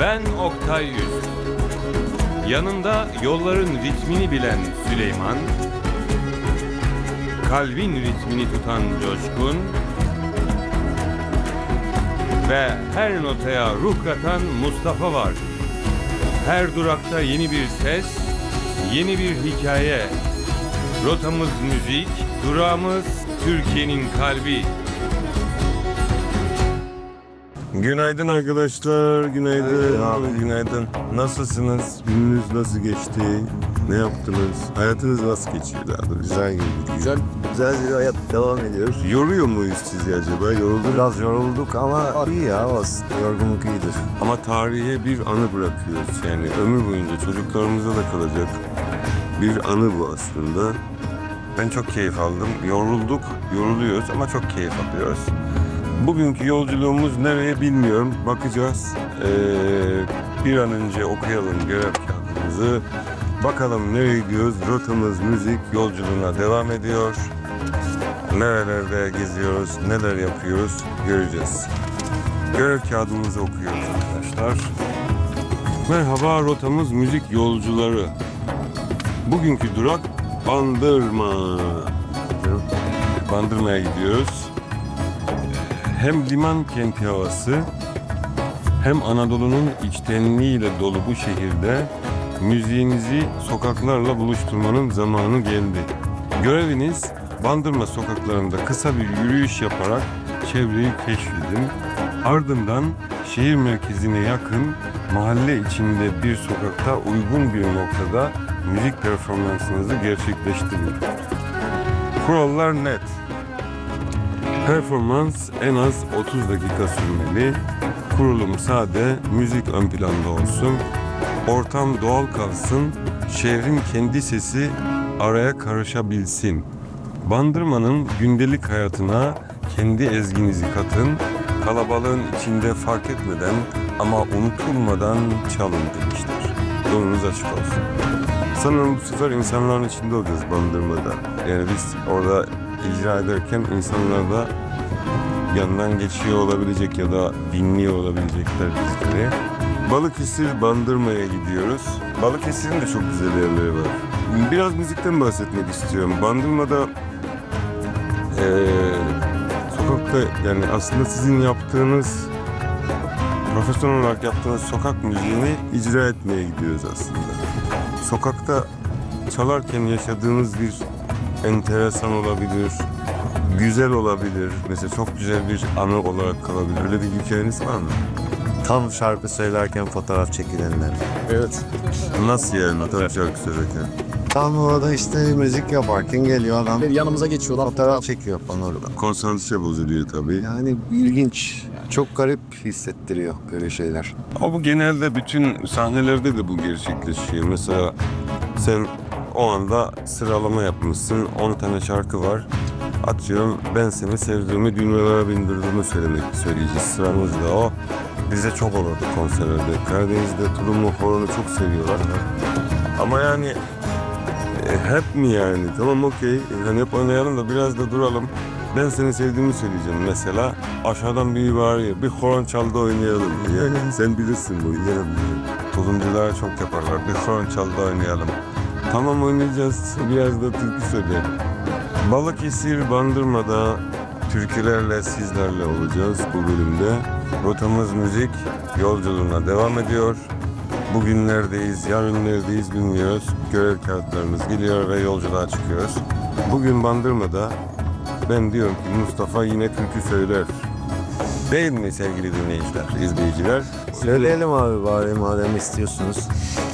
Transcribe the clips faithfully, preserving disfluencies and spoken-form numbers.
Ben Oktay Yüz. Yanında yolların ritmini bilen Süleyman, kalbin ritmini tutan Coşkun ve her notaya ruh katan Mustafa var. Her durakta yeni bir ses, yeni bir hikaye. Rotamız müzik, durağımız Türkiye'nin kalbi. Günaydın arkadaşlar, günaydın, abi, günaydın. Nasılsınız? Gününüz nasıl geçti? Ne yaptınız? Hayatınız nasıl geçiyor daha doğrusu? Güzel gibi güzel. Güzel bir hayat devam ediyoruz. Yoruyor muyuz sizi acaba? Yoruldunuz. Biraz yorulduk ama iyi ya, olsun. Yorgunluk iyidir. Ama tarihe bir anı bırakıyoruz. Yani ömür boyunca çocuklarımıza da kalacak bir anı bu aslında. Ben çok keyif aldım. Yorulduk, yoruluyoruz ama çok keyif alıyoruz. Bugünkü yolculuğumuz nereye bilmiyorum. Bakacağız. Ee, bir an önce okuyalım görev kağıdımızı. Bakalım nereye gidiyoruz. Rotamız müzik yolculuğuna devam ediyor. Nerelerde geziyoruz, neler yapıyoruz göreceğiz. Görev kağıdımızı okuyoruz arkadaşlar. Merhaba, rotamız müzik yolcuları. Bugünkü durak Bandırma. Bandırma'ya gidiyoruz. Hem liman kenti havası hem Anadolu'nun içtenliğiyle dolu bu şehirde müziğinizi sokaklarla buluşturmanın zamanı geldi. Göreviniz Bandırma sokaklarında kısa bir yürüyüş yaparak çevreyi keşfedin. Ardından şehir merkezine yakın mahalle içinde bir sokakta uygun bir noktada müzik performansınızı gerçekleştirin. Kurallar net. Performans en az otuz dakika sürmeli. Kurulum sade, müzik ön planda olsun. Ortam doğal kalsın, şehrin kendi sesi araya karışabilsin. Bandırma'nın gündelik hayatına kendi ezginizi katın. Kalabalığın içinde fark etmeden ama unutulmadan çalın demişler. Yolunuz açık olsun. Sanırım bu sefer insanların içinde olacağız Bandırma'da. Yani biz orada icra ederken insanlar da yanından geçiyor olabilecek ya da dinliyor olabilecekler bizleri. Balıkesir Bandırma'ya gidiyoruz. Balıkesir'in de çok güzel yerleri var. Biraz müzikten bahsetmek istiyorum. Bandırma'da ee, sokakta, yani aslında sizin yaptığınız, profesyonel olarak yaptığınız sokak müziğini icra etmeye gidiyoruz aslında. Sokakta çalarken yaşadığınız bir enteresan olabilir, güzel olabilir. Mesela çok güzel bir anı olarak kalabilir. Öyle bir hikayeniz var mı? Tam şarkı söylerken fotoğraf çekilenler. Evet. Nasıl yani tam şarkı söylerken? Tam orada işte müzik yaparken geliyor adam. Yanımıza geçiyorlar. Fotoğraf çekiyor falan orada. Konsantre bozuluyor tabii. Yani ilginç. Çok garip hissettiriyor böyle şeyler. Ama bu genelde bütün sahnelerde de bu gerçekleşiyor. Mesela sen o anda sıralama yapmışsın. on tane şarkı var. Atıyorum, ben seni sevdiğimi, düğmelere bindirdiğimi söylemek söyleyeceğiz. Sıramız da o. Bize çok olurdu konserlerde. Karadeniz'de tulumlu horonu çok seviyorlar. Ama yani e, hep mi yani? Tamam, okey. Yani hep oynayalım da biraz da duralım. Ben seni sevdiğimi söyleyeceğim mesela. Aşağıdan biri bağırıyor. Bir horon çaldı oynayalım. Yani sen bilirsin bu. Yine tulumcular çok yaparlar. Bir horon çaldı oynayalım. Tamam, oynayacağız. Biraz da türkü söyleyelim. Balıkesir Bandırma'da türkülerle sizlerle olacağız bu bölümde. Rotamız müzik yolculuğuna devam ediyor. Bugün neredeyiz, yarın neredeyiz bilmiyoruz. Görev kağıtlarımız geliyor ve yolculuğa çıkıyoruz. Bugün Bandırma'da ben diyorum ki Mustafa yine türkü söyler. Değil mi sevgili dinleyiciler, izleyiciler? Söyleyelim abi bari madem istiyorsunuz.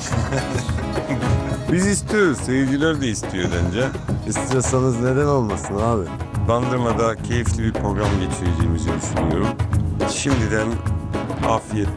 Biz istiyoruz, seyirciler de istiyor bence. İstiyorsanız neden olmasın abi? Bandırma'da keyifli bir program geçireceğimizi düşünüyorum. Şimdiden afiyet